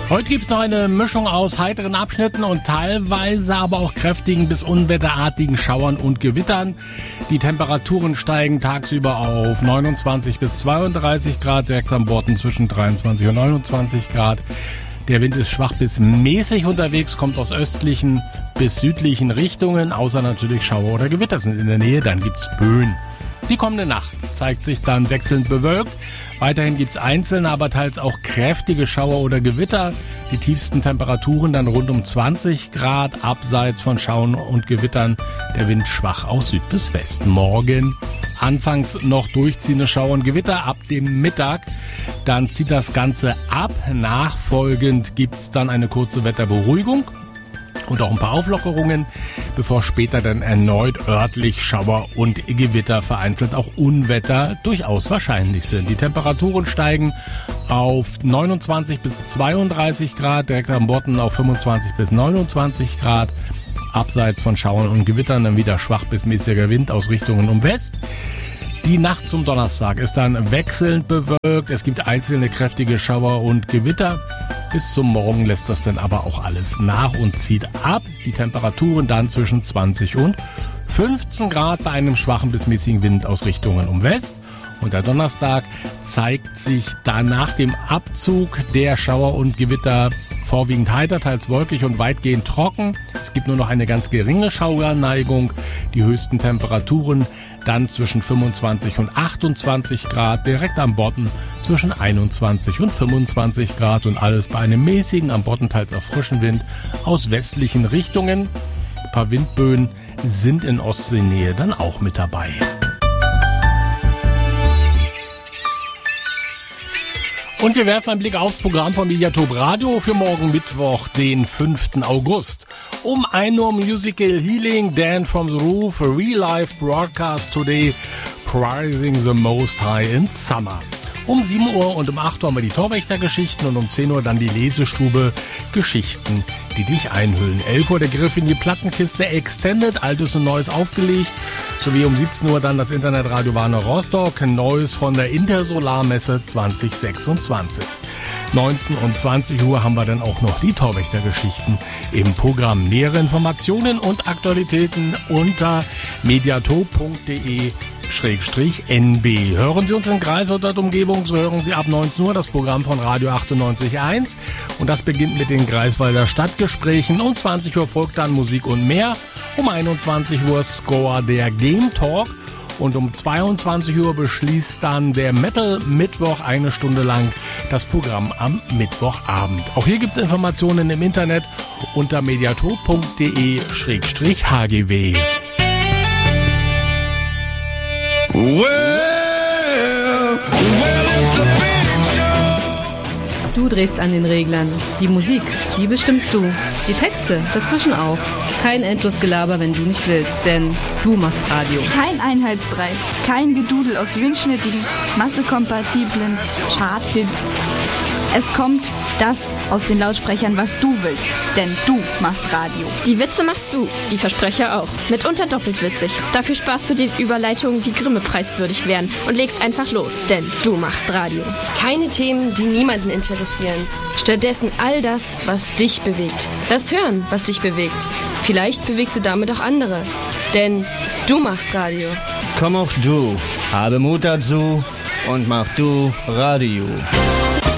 Heute gibt's noch eine Mischung aus heiteren Abschnitten und teilweise aber auch kräftigen bis unwetterartigen Schauern und Gewittern. Die Temperaturen steigen tagsüber auf 29 bis 32 Grad, direkt am Borten zwischen 23 und 29 Grad. Der Wind ist schwach bis mäßig unterwegs, kommt aus östlichen bis südlichen Richtungen, außer natürlich Schauer oder Gewitter sind in der Nähe, dann gibt's Böen. Die kommende Nacht zeigt sich dann wechselnd bewölkt. Weiterhin gibt's einzelne, aber teils auch kräftige Schauer oder Gewitter. Die tiefsten Temperaturen dann rund um 20 Grad, abseits von Schauern und Gewittern. Der Wind schwach aus Süd bis West. Morgen anfangs noch durchziehende Schauer und Gewitter ab dem Mittag. Dann zieht das Ganze ab. Nachfolgend gibt's dann eine kurze Wetterberuhigung und auch ein paar Auflockerungen, bevor später dann erneut örtlich Schauer und Gewitter, vereinzelt auch Unwetter durchaus wahrscheinlich sind. Die Temperaturen steigen auf 29 bis 32 Grad, direkt am Bodden auf 25 bis 29 Grad. Abseits von Schauern und Gewittern dann wieder schwach bis mäßiger Wind aus Richtungen um West. Die Nacht zum Donnerstag ist dann wechselnd bewölkt. Es gibt einzelne kräftige Schauer und Gewitter. Bis zum Morgen lässt das dann aber auch alles nach und zieht ab. Die Temperaturen dann zwischen 20 und 15 Grad bei einem schwachen bis mäßigen Wind aus Richtungen um West. Und der Donnerstag zeigt sich dann nach dem Abzug der Schauer und Gewitter vorwiegend heiter, teils wolkig und weitgehend trocken. Es gibt nur noch eine ganz geringe Schauerneigung. Die höchsten Temperaturen dann zwischen 25 und 28 Grad, direkt am Bodden zwischen 21 und 25 Grad und alles bei einem mäßigen, am Bodden teils auch frischen Wind aus westlichen Richtungen. Ein paar Windböen sind in Ostseenähe dann auch mit dabei. Und wir werfen einen Blick aufs Programm von Mediatop Radio für morgen Mittwoch, den 5. August. Um 1 Uhr Musical Healing, Dan from the Roof, a Real Life Broadcast today, Prizing the Most High in Summer. Um 7 Uhr und um 8 Uhr haben wir die Torwächtergeschichten und um 10 Uhr dann die Lesestube Geschichten, die dich einhüllen. 11 Uhr der Griff in die Plattenkiste Extended, Altes und Neues aufgelegt. Sowie um 17 Uhr dann das Internetradio Warner Rostock, Neues von der Intersolarmesse 2026. 19 und 20 Uhr haben wir dann auch noch die Torwächtergeschichten im Programm. Nähere Informationen und Aktualitäten unter mediatop.de/NB. Hören Sie uns in Greifswald und Umgebung, so hören Sie ab 19 Uhr das Programm von Radio 98.1 und das beginnt mit den Greifswalder Stadtgesprächen. Um 20 Uhr folgt dann Musik und mehr. Um 21 Uhr Score der Game Talk und um 22 Uhr beschließt dann der Metal Mittwoch 1 Stunde lang das Programm am Mittwochabend. Auch hier gibt es Informationen im Internet unter mediatop.de/hgw. Du drehst an den Reglern. Die Musik, die bestimmst du. Die Texte, dazwischen auch. Kein Endlosgelaber, wenn du nicht willst, denn du machst Radio. Kein Einheitsbrei, kein Gedudel aus windschnittigen, massekompatiblen Charthits. Es kommt das aus den Lautsprechern, was du willst, denn du machst Radio. Die Witze machst du, die Versprecher auch. Mitunter doppelt witzig. Dafür sparst du dir Überleitungen, die Grimme-preiswürdig wären und legst einfach los, denn du machst Radio. Keine Themen, die niemanden interessieren. Stattdessen all das, was dich bewegt. Lass hören, was dich bewegt. Vielleicht bewegst du damit auch andere, denn du machst Radio. Komm auch du, habe Mut dazu und mach du Radio.